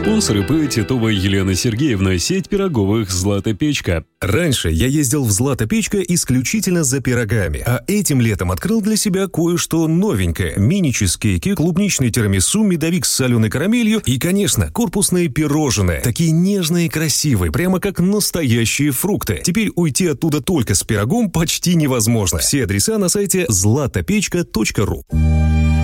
Спонсор ИП Титова Елена Сергеевна, сеть пироговых «Злата Печка». Раньше я ездил в «Злата Печка» исключительно за пирогами, а этим летом открыл для себя кое-что новенькое. Мини-чизкейки, клубничный тирамису, медовик с соленой карамелью и, конечно, корпусные пирожные. Такие нежные и красивые, прямо как настоящие фрукты. Теперь уйти оттуда только с пирогом почти невозможно. Все адреса на сайте zlatopechka.ru.